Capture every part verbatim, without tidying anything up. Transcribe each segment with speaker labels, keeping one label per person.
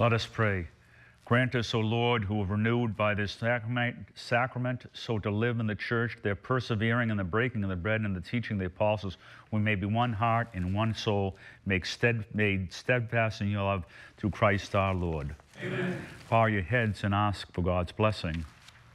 Speaker 1: Let us pray. Grant us, O Lord, who have renewed by this sacrament, sacrament so to live in the church, their persevering in the breaking of the bread and the teaching of the apostles, we may be one heart and one soul, make stead, made steadfast in your love through Christ our Lord. Amen. Bow your heads and ask for God's blessing.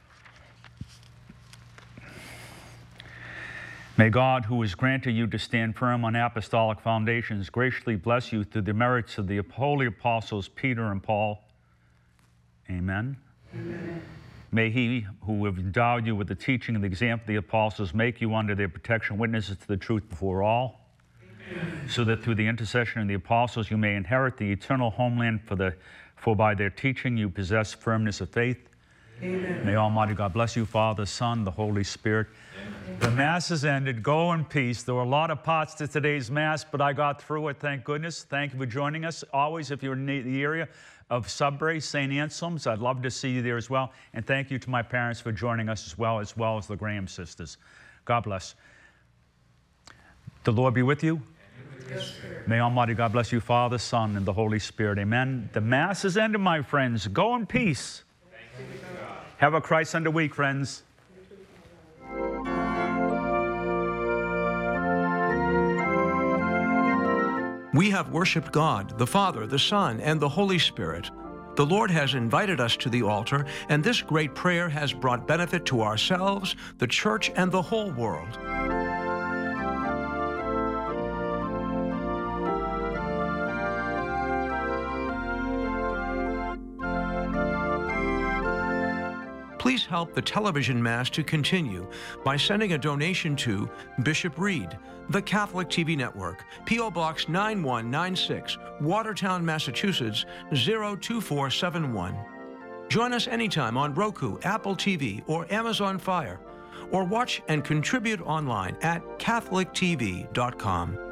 Speaker 1: May God, who has granted you to stand firm on apostolic foundations, graciously bless you through the merits of the holy apostles Peter and Paul. Amen. Amen. May he who have endowed you with the teaching and the example of the apostles make you under their protection witnesses to the truth before all, Amen. So that through the intercession of the apostles you may inherit the eternal homeland, for, the, for by their teaching you possess firmness of faith. Amen. May Almighty God bless you, Father, Son, the Holy Spirit. Amen. The Mass is ended. Go in peace. There were a lot of parts to today's Mass, but I got through it, thank goodness. Thank you for joining us. Always, if you're in the area of Sudbury, Saint Anselm's, I'd love to see you there as well. And thank you to my parents for joining us as well, as well as the Graham sisters. God bless. The Lord be with you. Yes, may Almighty God bless you, Father, Son, and the Holy Spirit. Amen. The Mass is ended, my friends. Go in peace. Thank you, God. Have a Christ-centered week, friends.
Speaker 2: We have worshiped God, the Father, the Son, and the Holy Spirit. The Lord has invited us to the altar, and this great prayer has brought benefit to ourselves, the church, and the whole world. Please help the television Mass to continue by sending a donation to Bishop Reed, the Catholic T V Network, P O Box nine one nine six, Watertown, Massachusetts zero two four seven one. Join us anytime on Roku, Apple T V, or Amazon Fire, or watch and contribute online at catholic t v dot com.